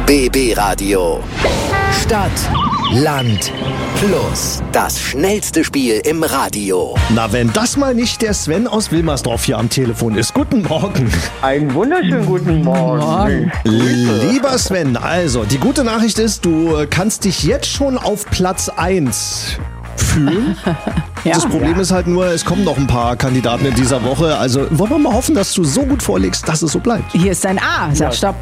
BB Radio. Stadt, Land, Plus. Das schnellste Spiel im Radio. Na, wenn das mal nicht der Sven aus Wilmersdorf hier am Telefon ist. Guten Morgen. Einen wunderschönen guten Morgen. Lieber Sven, also die gute Nachricht ist, du kannst dich jetzt schon auf Platz 1 fühlen. Ja. Das Problem ist halt nur, es kommen noch ein paar Kandidaten in dieser Woche. Also wollen wir mal hoffen, dass du so gut vorlegst, dass es so bleibt. Hier ist ein A. Sag Stopp.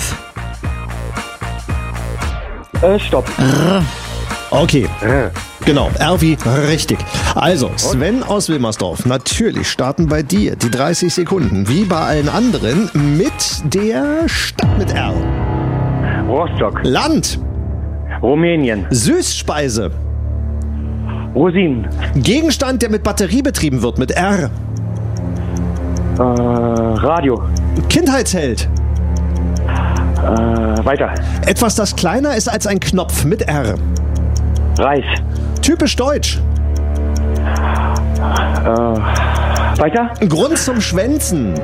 Stopp. Okay. Genau, R wie richtig. Also, Sven aus Wilmersdorf, natürlich starten bei dir die 30 Sekunden, wie bei allen anderen, mit der Stadt mit R. Rostock. Land, Rumänien. Süßspeise, Rosinen. Gegenstand, der mit Batterie betrieben wird, mit R. Radio. Kindheitsheld, Weiter. etwas, das kleiner ist als ein Knopf, mit R. Reis. Typisch deutsch, Weiter. Grund zum Schwänzen.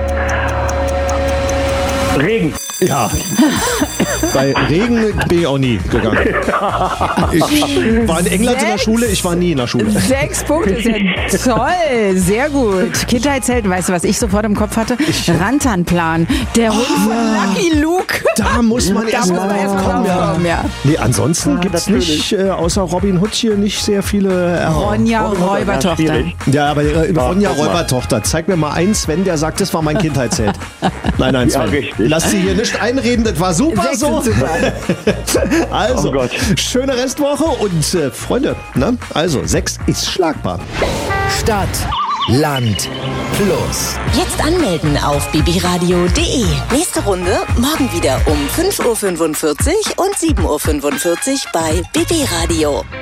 Regen. Ja, bei Regen bin ich auch nie gegangen. Ich war in England in der Schule, ich war nie in der Schule. 6 Punkte ist ja toll. Sehr gut. Kindheitsheld, weißt du, was ich sofort im Kopf hatte? Rantanplan. Der Hund von Lucky Luke. Da muss man erst mal drauf kommen. Ja. Nee, ansonsten gibt's nicht, außer Robin Hood hier, nicht sehr viele Ronja Räubertochter. schwierig. Ja, aber Ronja guck mal. Räubertochter, zeig mir mal einen Sven, der sagt, das war mein Kindheitsheld. Nein, Sven. richtig. Lass sie hier nicht einreden, das war super 6 so. sind super. Also, Oh Gott. schöne Restwoche und Freunde, ne? Also 6 ist schlagbar. Stadt, Land, Plus. Jetzt anmelden auf bbradio.de. Nächste Runde morgen wieder um 5.45 Uhr und 7.45 Uhr bei BB Radio.